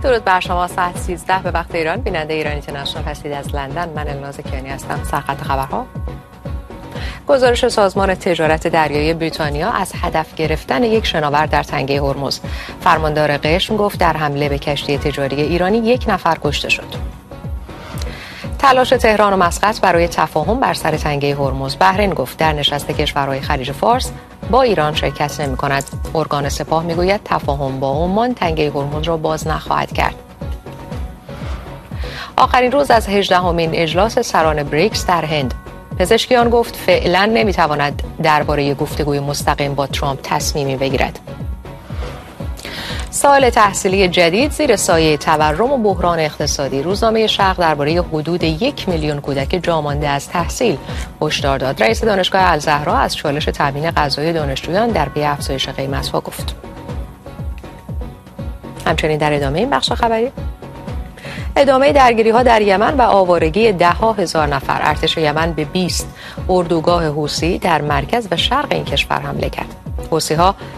درود بر شما. ساعت 13 به وقت ایران. بیننده ایران اینترنشنال هستید از لندن. من الناز کیانی هستم. سرخط خبرها. گزارش سازمان تجارت دریایی بریتانیا از هدف گرفتن یک شناور در تنگه هرمز. فرماندار قشم گفت در حمله به کشتی تجاری ایرانی 1 نفر کشته شد. تلاش تهران و مسقط برای تفاهم بر سر تنگه هرمز. بحرین گفت در نشست کشورهای خلیج فارس با ایران شرکت نمی‌کند. ارگان سپاه میگوید تفاهم با عمان تنگه هرمز را باز نخواهد کرد. آخرین روز از 18مین اجلاس سران بریکس در هند. پزشکیان گفت فعلا نمیتواند درباره گفتگوی مستقیم با ترامپ تصمیمی بگیرد. سال تحصیلی جدید زیر سایه تورم و بحران اقتصادی. روزنامه شرق درباره حدود 1 میلیون کودک جامانده از تحصیل هشدار داد. رئیس دانشگاه الزهرا از چالش تامین غذای دانشجویان در پی افزایش قیمت‌ها گفت. همچنین در ادامه این بخش خبری ادامه درگیری‌ها در یمن و آوارگی 10,000 نفر. ارتش یمن به 20 اردوگاه حوثی در مرکز و شرق این کشور حمله کرد. حوثی‌ها